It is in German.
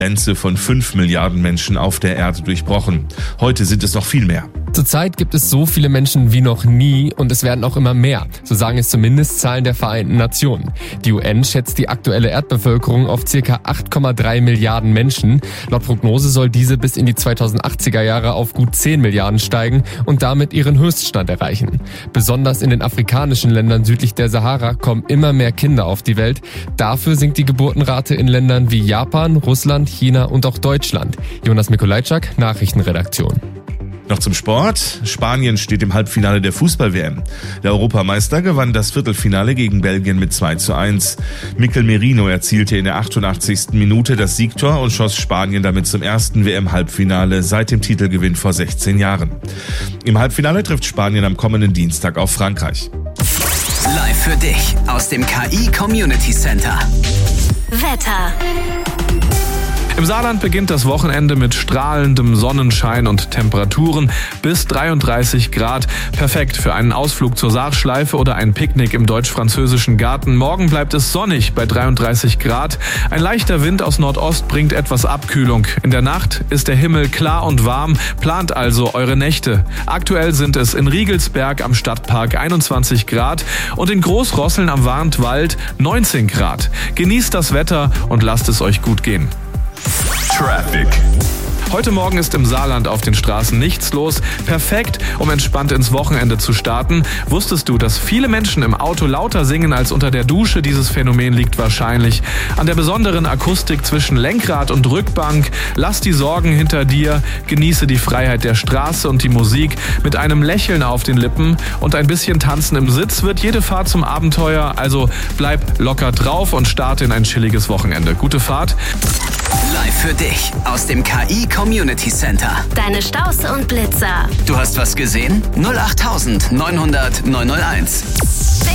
Grenze von 5 Milliarden Menschen auf der Erde durchbrochen. Heute sind es noch viel mehr. Zurzeit gibt es so viele Menschen wie noch nie und es werden auch immer mehr. So sagen es zumindest Zahlen der Vereinten Nationen. Die UN schätzt die aktuelle Erdbevölkerung auf ca. 8,3 Milliarden Menschen. Laut Prognose soll diese bis in die 2080er Jahre auf gut 10 Milliarden steigen und damit ihren Höchststand erreichen. Besonders in den afrikanischen Ländern südlich der Sahara kommen immer mehr Kinder auf die Welt. Dafür sinkt die Geburtenrate in Ländern wie Japan, Russland, China und auch Deutschland. Jonas Mikolajczak, Nachrichtenredaktion. Noch zum Sport. Spanien steht im Halbfinale der Fußball-WM. Der Europameister gewann das Viertelfinale gegen Belgien mit 2:1. Mikel Merino erzielte in der 88. Minute das Siegtor und schoss Spanien damit zum ersten WM-Halbfinale seit dem Titelgewinn vor 16 Jahren. Im Halbfinale trifft Spanien am kommenden Dienstag auf Frankreich. Live für dich aus dem KI Community Center. Wetter. Im Saarland beginnt das Wochenende mit strahlendem Sonnenschein und Temperaturen bis 33 Grad. Perfekt für einen Ausflug zur Saarschleife oder ein Picknick im deutsch-französischen Garten. Morgen bleibt es sonnig bei 33 Grad. Ein leichter Wind aus Nordost bringt etwas Abkühlung. In der Nacht ist der Himmel klar und warm. Plant also eure Nächte. Aktuell sind es in Riegelsberg am Stadtpark 21 Grad und in Großrosseln am Warntwald 19 Grad. Genießt das Wetter und lasst es euch gut gehen. Traffic. Heute Morgen ist im Saarland auf den Straßen nichts los. Perfekt, um entspannt ins Wochenende zu starten. Wusstest du, dass viele Menschen im Auto lauter singen als unter der Dusche? Dieses Phänomen liegt wahrscheinlich an der besonderen Akustik zwischen Lenkrad und Rückbank. Lass die Sorgen hinter dir, genieße die Freiheit der Straße und die Musik. Mit einem Lächeln auf den Lippen und ein bisschen Tanzen im Sitz wird jede Fahrt zum Abenteuer. Also bleib locker drauf und starte in ein chilliges Wochenende. Gute Fahrt. Live für dich aus dem KI Community Center. Deine Staus und Blitzer. Du hast was gesehen? 08900 901.